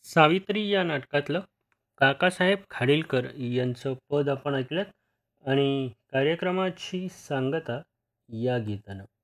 सावित्री या नाटकातलं काकासाहेब खाडीलकर यांचं पद आपण ऐकलं आणि कार्यक्रमाची सांगता या गीतानं.